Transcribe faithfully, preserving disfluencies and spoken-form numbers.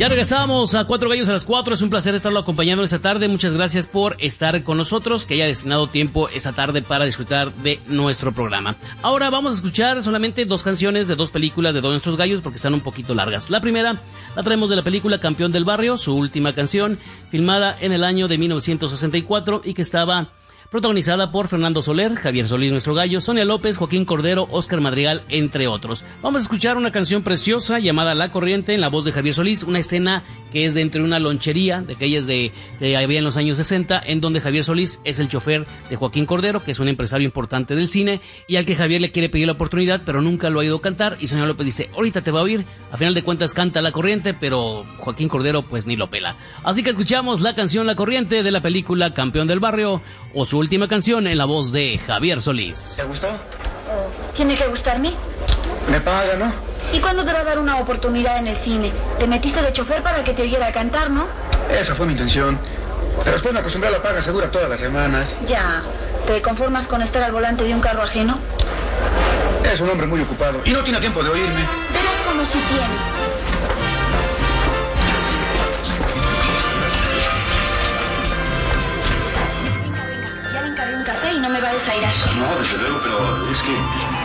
Ya regresamos a Cuatro Gallos a las Cuatro. Es un placer estarlo acompañando esta tarde. Muchas gracias por estar con nosotros, que haya destinado tiempo esta tarde para disfrutar de nuestro programa. Ahora vamos a escuchar solamente dos canciones de dos películas de dos nuestros gallos, porque están un poquito largas. La primera la traemos de la película Campeón del Barrio, su última canción, filmada en el año de mil novecientos sesenta y cuatro y que estaba protagonizada por Fernando Soler, Javier Solís, nuestro gallo, Sonia López, Joaquín Cordero, Óscar Madrigal, entre otros. Vamos a escuchar una canción preciosa llamada La Corriente, en la voz de Javier Solís, una escena que es dentro de una lonchería, de aquellas de, que había en los años sesenta, en donde Javier Solís es el chofer de Joaquín Cordero, que es un empresario importante del cine, y al que Javier le quiere pedir la oportunidad, pero nunca lo ha ido a cantar, y Sonia López dice, ahorita te va a oír, a final de cuentas canta La Corriente, pero Joaquín Cordero pues ni lo pela. Así que escuchamos la canción La Corriente de la película Campeón del Barrio, o su última canción en la voz de Javier Solís. ¿Te gustó? ¿Tiene que gustarme? Me paga, ¿no? ¿Y cuándo te va a dar una oportunidad en el cine? Te metiste de chofer para que te oyera cantar, ¿no? Esa fue mi intención. Pero después me acostumbré a la paga segura todas las semanas. Ya. ¿Te conformas con estar al volante de un carro ajeno? Es un hombre muy ocupado y no tiene tiempo de oírme. Verás como si tiene. Un café y no me va a desairar. No, desde luego, pero es que